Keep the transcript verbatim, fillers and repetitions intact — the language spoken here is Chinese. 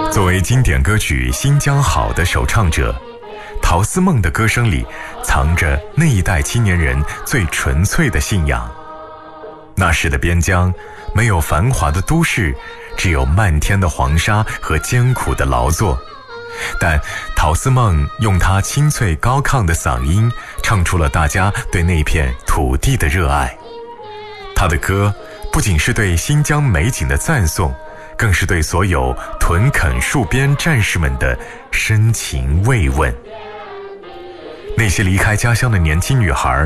作为经典歌曲《新疆好》的首唱者，陶思梦的歌声里藏着那一代青年人最纯粹的信仰。那时的边疆没有繁华的都市，只有漫天的黄沙和艰苦的劳作，但陶思梦用她清脆高亢的嗓音唱出了大家对那片土地的热爱。她的歌不仅是对新疆美景的赞颂，更是对所有屯垦戍边战士们的深情慰问。那些离开家乡的年轻女孩